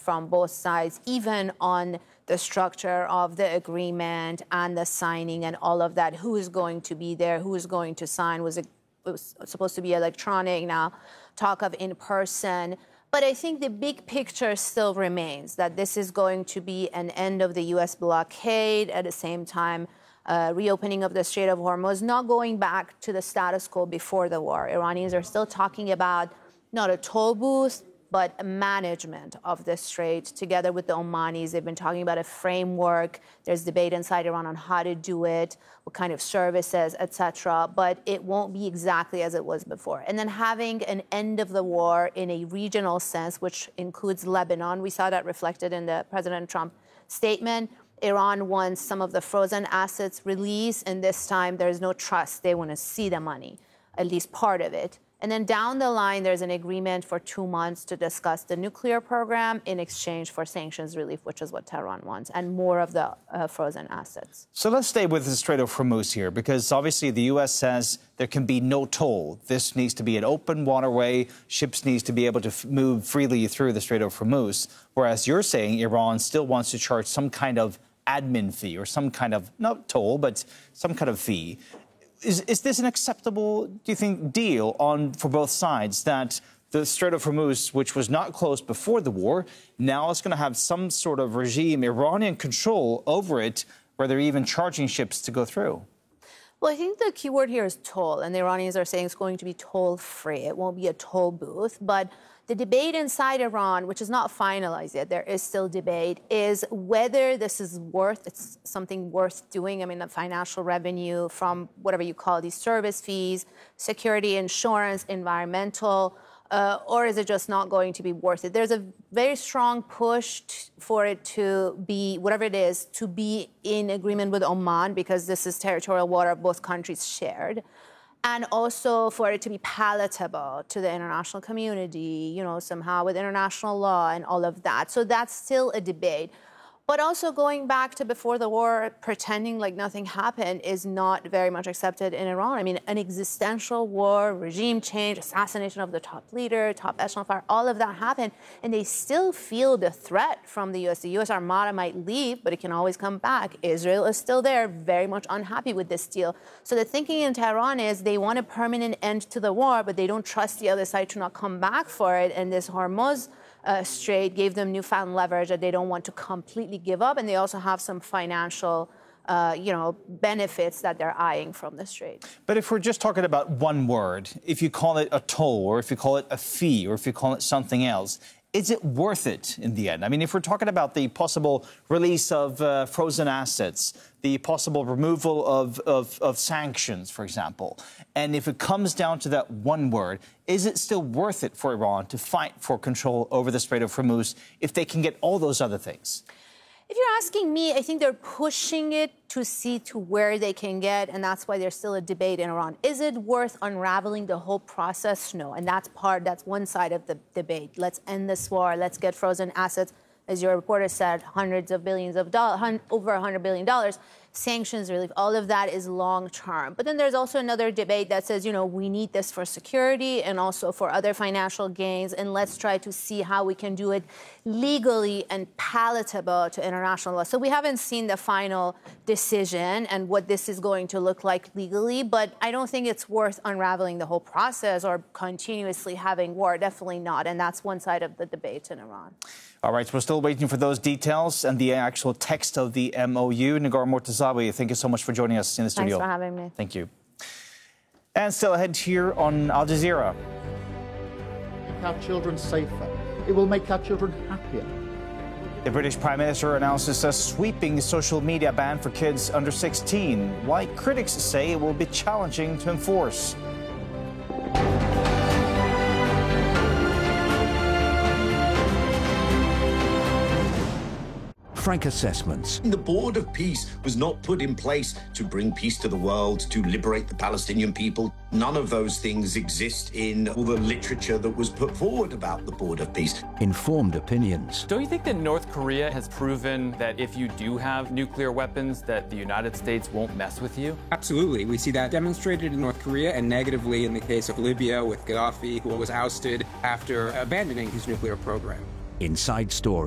from both sides, even on the structure of the agreement and the signing and all of that. Who is going to be there? Who is going to sign? It was supposed to be electronic, now talk of in person. But I think the big picture still remains that this is going to be an end of the U.S. blockade, at the same time reopening of the Strait of Hormuz, not going back to the status quo before the war. Iranians are still talking about not a toll booth, but a management of the strait together with the Omanis. They've been talking about a framework. There's debate inside Iran on how to do it, what kind of services, etc. But it won't be exactly as it was before. And then having an end of the war in a regional sense, which includes Lebanon. We saw that reflected in the President Trump statement. Iran wants some of the frozen assets released, and this time there's no trust. They want to see the money, at least part of it. And then down the line, there's an agreement for 2 months to discuss the nuclear program in exchange for sanctions relief, which is what Tehran wants, and more of the frozen assets. So let's stay with the Strait of Hormuz here, because obviously the U.S. says there can be no toll. This needs to be an open waterway. Ships need to be able to move freely through the Strait of Hormuz, whereas you're saying Iran still wants to charge some kind of admin fee or some kind of, not toll, but some kind of fee. Is this an acceptable, do you think, deal for both sides, that the Strait of Hormuz, which was not closed before the war, now it's going to have some sort of regime, Iranian control over it, where they're even charging ships to go through? Well, I think the key word here is toll, and the Iranians are saying it's going to be toll-free. It won't be a toll booth, but the debate inside Iran, which is not finalized yet, there is still debate, is whether this is it's something worth doing. I mean, the financial revenue from whatever you call these service fees, security, insurance, environmental, or is it just not going to be worth it? There's a very strong push for it to be, whatever it is, to be in agreement with Oman, because this is territorial water both countries shared. And also for it to be palatable to the international community, somehow with international law and all of that. So that's still a debate. But also going back to before the war, pretending like nothing happened is not very much accepted in Iran. I mean, an existential war, regime change, assassination of the top leader, top echelon fire, all of that happened. And they still feel the threat from the U.S. The U.S. Armada might leave, but it can always come back. Israel is still there, very much unhappy with this deal. So the thinking in Tehran is they want a permanent end to the war, but they don't trust the other side to not come back for it. And this Hormuz Strait gave them newfound leverage that they don't want to completely give up, and they also have some financial, benefits that they're eyeing from the strait. But if we're just talking about one word, if you call it a toll, or if you call it a fee, or if you call it something else, is it worth it in the end? I mean, if we're talking about the possible release of frozen assets, the possible removal of sanctions, for example, and if it comes down to that one word, is it still worth it for Iran to fight for control over the Strait of Hormuz if they can get all those other things? If you're asking me, I think they're pushing it to see to where they can get, and that's why there's still a debate in Iran. Is it worth unraveling the whole process? No, and that's one side of the debate. Let's end this war. Let's get frozen assets. As your reporter said, hundreds of billions of dollars, over $100 billion. Sanctions relief, all of that is long-term. But then there's also another debate that says, we need this for security and also for other financial gains, and let's try to see how we can do it legally and palatable to international law. So we haven't seen the final decision and what this is going to look like legally, but I don't think it's worth unraveling the whole process or continuously having war. Definitely not, and that's one side of the debate in Iran. All right, so we're still waiting for those details and the actual text of the MOU. Nagar Mortazawi, thank you so much for joining us in the studio. Thanks for having me. Thank you. And still ahead here on Al Jazeera. Make our children safer. It will make our children happier. The British Prime Minister announces a sweeping social media ban for kids under 16, why critics say it will be challenging to enforce. Frank Assessments. The Board of Peace was not put in place to bring peace to the world, to liberate the Palestinian people. None of those things exist in all the literature that was put forward about the Board of Peace. Informed opinions. Don't you think that North Korea has proven that if you do have nuclear weapons, that the United States won't mess with you? Absolutely. We see that demonstrated in North Korea and negatively in the case of Libya with Gaddafi, who was ousted after abandoning his nuclear program. Inside Story.